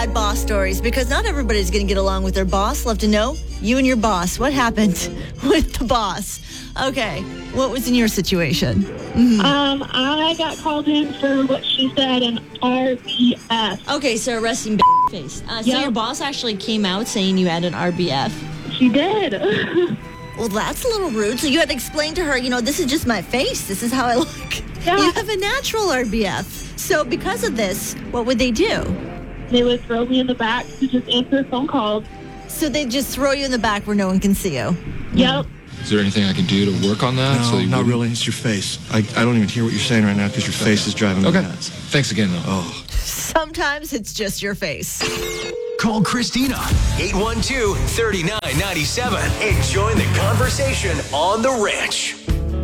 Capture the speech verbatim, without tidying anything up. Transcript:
get boss stories because not everybody's going to get along with their boss. Love to know, you and your boss, what happened with the boss? Okay, what was in your situation? Mm-hmm. Um, I got called in for what she said an R B F. Okay, so arresting face. Uh, yep. So your boss actually came out saying you had an R B F? She did. Well, that's a little rude. So you had to explain to her, you know, this is just my face. This is how I look. Yeah. You have a natural R B F. So because of this, what would they do? They would throw me in the back to just answer phone calls. So they just throw you in the back where no one can see you? Yep. Is there anything I can do to work on that? No, so you not wouldn't... really. It's your face. I, I don't even hear what you're saying right now because your face is driving me okay. nuts. Thanks again, though. Oh. Sometimes it's just your face. Call Christina, eight one two, three nine nine seven, and join the conversation on The Ranch.